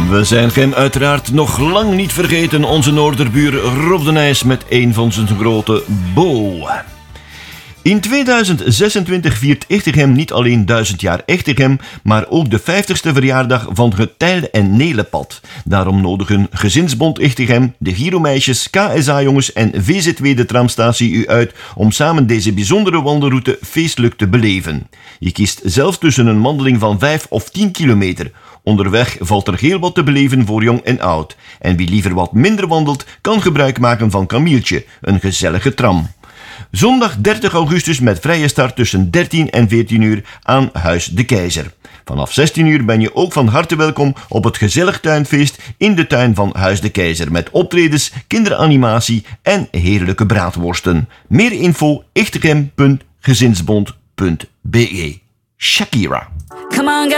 We zijn hem uiteraard nog lang niet vergeten, onze noorderbuur Rob de Nijs met een van zijn grote Bo. In 2026 viert Echtegem niet alleen 1000 jaar Echtegem, maar ook de 50ste verjaardag van het Tijl- en Nelenpad. Daarom nodigen Gezinsbond Echtegem, de Giromeisjes, KSA-jongens en VZW de tramstatie u uit om samen deze bijzondere wandelroute feestelijk te beleven. Je kiest zelf tussen een wandeling van 5 of 10 kilometer. Onderweg valt er heel wat te beleven voor jong en oud. En wie liever wat minder wandelt, kan gebruik maken van Kamieltje, een gezellige tram. Zondag 30 augustus met vrije start tussen 13 en 14 uur aan Huis de Keizer. Vanaf 16 uur ben je ook van harte welkom op het gezellig tuinfeest in de tuin van Huis de Keizer met optredens, kinderanimatie en heerlijke braadworsten. Meer info echtegem.gezinsbond.be. Shakira. Come on,